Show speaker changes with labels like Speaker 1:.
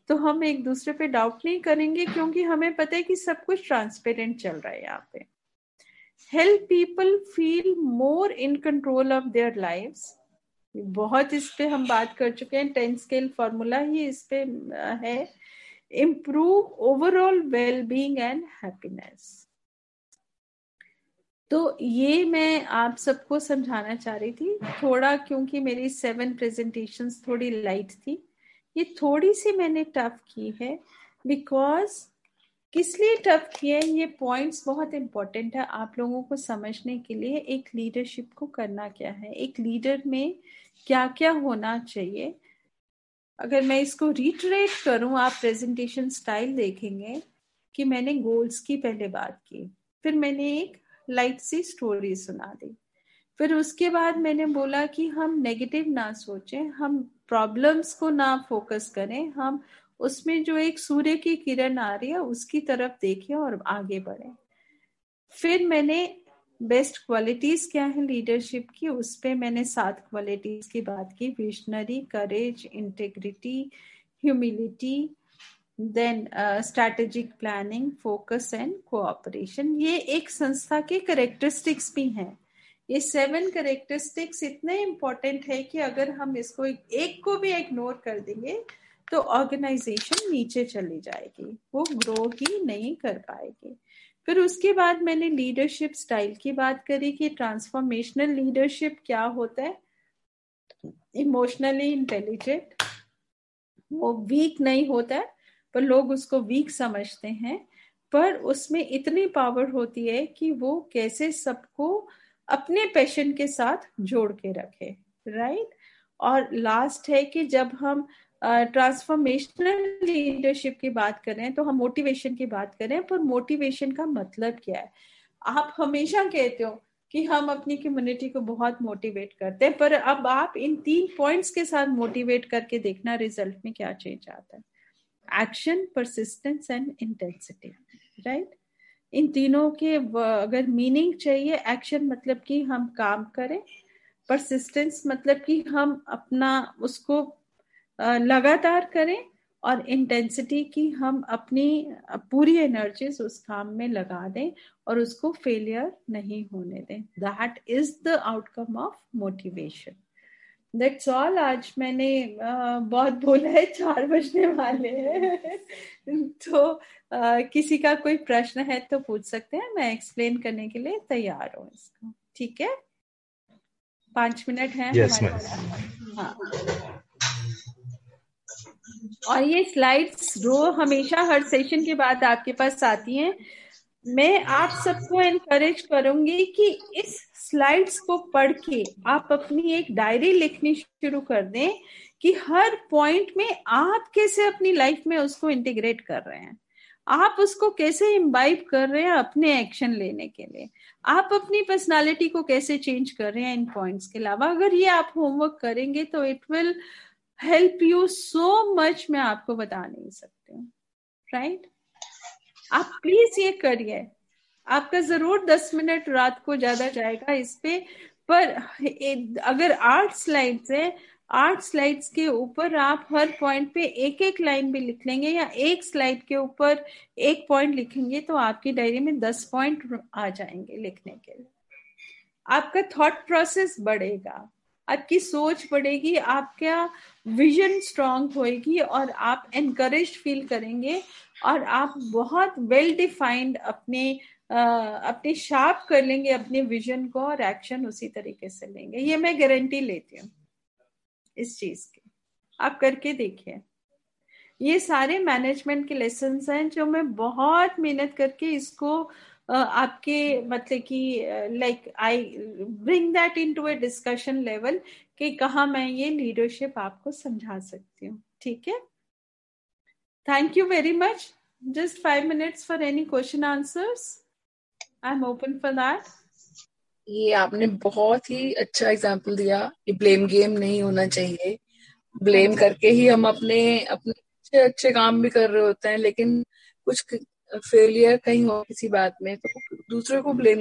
Speaker 1: तो हम एक दूसरे पे डाउट नहीं करेंगे, क्योंकि हमें पता है कि सब कुछ ट्रांसपेरेंट चल रहा है यहाँ पे. Help people feel more in control of their lives. बहुत इस पे हम बात कर चुके हैं, 10 स्केल फॉर्मूला ही इस पे है. Improve overall well being and happiness. तो ये मैं आप सबको समझाना चाह रही थी थोड़ा, क्योंकि मेरी 7 प्रेजेंटेशंस थोड़ी लाइट थी. ये थोड़ी सी मैंने टफ की है. बिकॉज किस लिए टफ की है, ये पॉइंट्स बहुत इंपॉर्टेंट है आप लोगों को समझने के लिए. एक लीडरशिप को करना क्या है, एक लीडर में क्या क्या होना चाहिए. अगर मैं इसको रिटरेट करूं, आप प्रेजेंटेशन स्टाइल देखेंगे कि मैंने गोल्स की पहले बात की, फिर मैंने एक लाइट सी स्टोरी सुना दी, फिर उसके बाद मैंने बोला कि हम नेगेटिव ना सोचें, हम प्रॉब्लम्स को ना फोकस करें, हम उसमें जो एक सूर्य की किरण आ रही है उसकी तरफ देखें और आगे बढ़ें. फिर मैंने बेस्ट क्वालिटीज क्या है लीडरशिप की, उस पे मैंने 7 क्वालिटीज की बात की. Visionary, courage, integrity, humility, then strategic planning, focus and cooperation. ये एक संस्था के करेक्टरिस्टिक्स भी हैं. ये 7 करेक्टरिस्टिक्स इतने इंपॉर्टेंट है कि अगर हम इसको एक को भी इग्नोर कर देंगे तो ऑर्गेनाइजेशन नीचे चली जाएगी, वो ग्रो ही नहीं कर पाएगी. फिर उसके बाद मैंने लीडरशिप स्टाइल की बात करी कि ट्रांसफॉर्मेशनल लीडरशिप क्या होता है. इमोशनली इंटेलिजेंट, वो वीक नहीं होता है, पर लोग उसको वीक समझते हैं, पर उसमें इतनी पावर होती है कि वो कैसे सबको अपने पैशन के साथ जोड़ के रखे. राइट. और लास्ट है कि जब हम ट्रांसफॉर्मेशनल लीडरशिप की बात करें तो हम मोटिवेशन की बात करें, पर मोटिवेशन का मतलब क्या है. आप हमेशा कहते हो कि हम अपनी कम्युनिटी को बहुत मोटिवेट करते हैं, पर अब आप इन 3 पॉइंट्स के साथ मोटिवेट करके देखना रिजल्ट में क्या चेंज आता है. Action, persistence and intensity. Right. इन तीनों के अगर मीनिंग चाहिए, एक्शन मतलब कि हम काम करें, परसिस्टेंस मतलब कि हम अपना उसको लगातार करें, और इंटेंसिटी की हम अपनी पूरी एनर्जीज उस काम में लगा दें और उसको फेलियर नहीं होने दें. That is the outcome of motivation. That's all. आज मैंने बहुत बोला है, 4 बजने वाले हैं. तो किसी का कोई प्रश्न है तो पूछ सकते हैं, मैं एक्सप्लेन करने के लिए तैयार हूँ इसको. ठीक है, 5 मिनट है हमारे पास. हाँ. और ये स्लाइड्स रो हमेशा हर सेशन के बाद आपके पास आती हैं. मैं आप सबको एनकरेज करूंगी कि इस स्लाइड्स को पढ़ के आप अपनी एक डायरी लिखनी शुरू कर दें कि हर पॉइंट में आप कैसे अपनी लाइफ में उसको इंटीग्रेट कर रहे हैं, आप उसको कैसे इम्बाइब कर रहे हैं अपने एक्शन लेने के लिए, आप अपनी पर्सनालिटी को कैसे चेंज कर रहे हैं इन पॉइंट्स के अलावा. अगर ये आप होमवर्क करेंगे तो it will help you so much. मैं आपको बता नहीं सकती हूँ. राइट. आप प्लीज ये करिए. आपका जरूर 10 मिनट रात को ज्यादा जाएगा इस पे, पर अगर 8 स्लाइड्स है, 8 स्लाइड्स के ऊपर आप हर पॉइंट पे एक एक लाइन भी लिख लेंगे, या एक स्लाइड के ऊपर एक पॉइंट लिखेंगे, तो आपकी डायरी में 10 पॉइंट आ जाएंगे लिखने के लिए. आपका थॉट प्रोसेस बढ़ेगा, आपकी सोच बढ़ेगी, आपका विजन स्ट्रांग होएगी, और आप एनकरेज फील करेंगे, और आप बहुत वेल डिफाइंड अपने शार्प कर लेंगे अपने विजन को, और एक्शन उसी तरीके से लेंगे. ये मैं गारंटी लेती हूँ इस चीज की. आप करके देखिए. ये सारे मैनेजमेंट के लेसन्स हैं जो मैं बहुत मेहनत करके इसको आपके मतलब कि like I bring that into A discussion level कि कहाँ मैं ये लीडरशिप आपको समझा सकती हूँ. ठीक है. Thank you very much. Just 5 minutes for any question answers. I am open for that.
Speaker 2: ये आपने बहुत ही अच्छा एग्जाम्पल दिया. ये ब्लेम गेम नहीं होना चाहिए. ब्लेम करके ही हम अपने अपने अच्छे अच्छे काम भी कर रहे होते हैं, लेकिन कुछ फेलियर कहीं हो किसी बात में तो दूसरे को ब्लेम